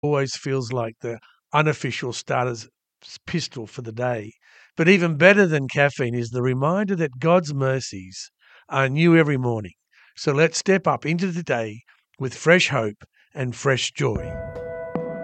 always feels like the unofficial starter's pistol for the day. But even better than caffeine is the reminder that God's mercies are new every morning. So let's step up into the day with fresh hope and fresh joy.